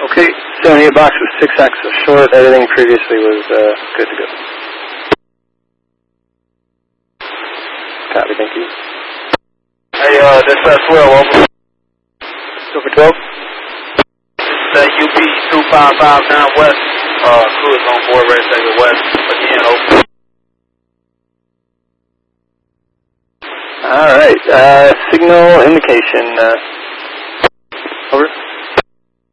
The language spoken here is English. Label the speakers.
Speaker 1: Okay, 78 box was 6 axis short. Everything previously was good to go. Copy, thank you.
Speaker 2: Hey, this is 12, over.
Speaker 1: Silver 12?
Speaker 2: The UP 2559 West, crew is on board, ready to take it west. Again, over.
Speaker 1: Alright, signal indication,